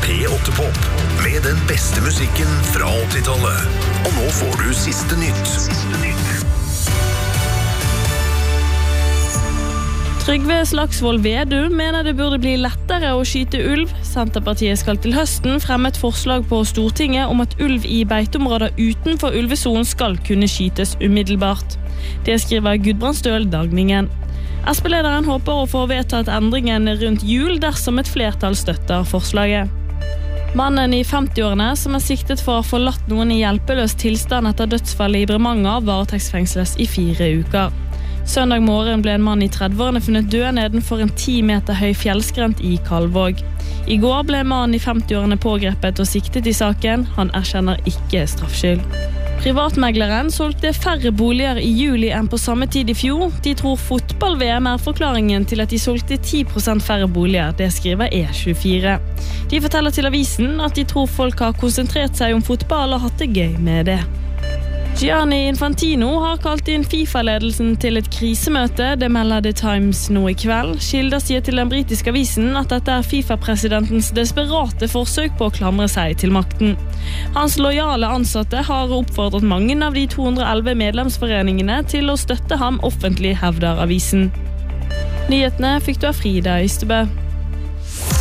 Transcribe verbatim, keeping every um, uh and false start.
P åtte Pop med den beste musikken fra åttitallet. Og nå får du siste nytt. Siste nytt. Trygve Slagsvold Vedum mener det burde bli lettere å skyte ulv. Senterpartiet skal til høsten fremme et forslag på Stortinget om at ulv i beiteområder utenfor ulvesonen skal kunne skytes umiddelbart. Det skriver Gudbrandsdøl Dagningen. S P-lederen håper å få vedtatt endringen rundt jul dersom et flertall støtter forslaget. Mannen i femti-årene som er siktet for å ha forlatt noen i hjelpeløs tilstand etter dødsfallet i Bremanger varetektsfengsles i fire uker. Søndag morgen ble en mann i tredve-årene funnet død nedenfor en ti meter høy fjellskrent i Kalvåg. I går ble en mann i femti-årene pågrepet og siktet i saken. Han erkjenner ikke straffskyld. Privatmegleren solgte færre boliger i juli enn på samme tid i fjor. De tror fotball-V M er forklaringen til at de solgte ti prosent færre boliger. Det skriver E tjuefire. De forteller til avisen at de tror folk har konsentrert seg om fotball og hatt det gøy med det. Gianni Infantino har kalt inn FIFA-ledelsen til et krisemøte, det melder The Times nå i kveld. Kilder sier til den britiske avisen at dette er FIFA-presidentens desperate forsøk på å klamre seg til makten. Hans lojale ansatte har oppfordret mange av de to hundre og elleve medlemsforeningene til å støtte ham offentlig, hevder avisen. Nyhetene fikk du av Frida Ystebø.